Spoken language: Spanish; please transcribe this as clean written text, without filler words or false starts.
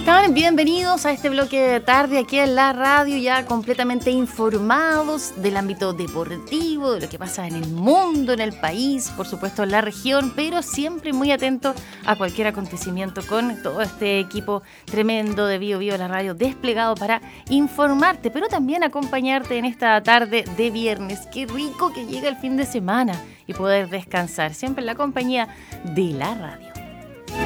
están? Bienvenidos a este bloque de tarde aquí en la radio, ya completamente informados del ámbito deportivo, de lo que pasa en el mundo, en el país, por supuesto en la región, pero siempre muy atentos a cualquier acontecimiento con todo este equipo tremendo de Bio Bio la radio desplegado para informarte, pero también acompañarte en esta tarde de viernes. Qué rico que llega el fin de semana y poder descansar, siempre en la compañía de la radio.